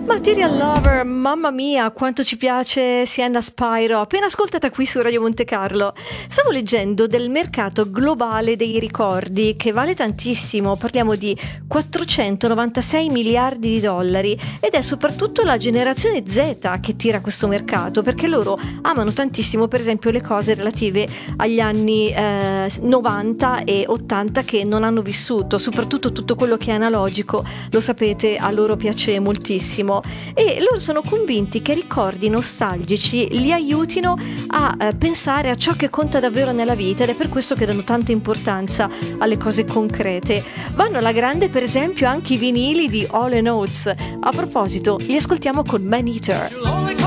Material Lover, mamma mia, quanto ci piace Sienna Spyro, appena ascoltata qui su Radio Monte Carlo. Stavo leggendo del mercato globale dei ricordi, che vale tantissimo, parliamo di 496 miliardi di dollari, ed è soprattutto la generazione Z che tira questo mercato, perché loro amano tantissimo, per esempio, le cose relative agli anni 90 e 80 che non hanno vissuto, soprattutto tutto quello che è analogico, lo sapete, a loro piace moltissimo. E loro sono convinti che ricordi nostalgici li aiutino a pensare a ciò che conta davvero nella vita, ed è per questo che danno tanta importanza alle cose concrete. Vanno alla grande per esempio anche i vinili di Hall & Oates. A proposito, li ascoltiamo con Man Eater.